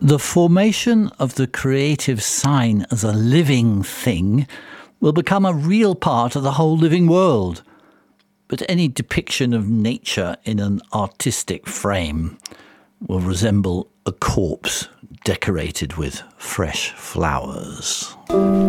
The formation of the creative sign as a living thing will become a real part of the whole living world. But any depiction of nature in an artistic frame will resemble a corpse decorated with fresh flowers.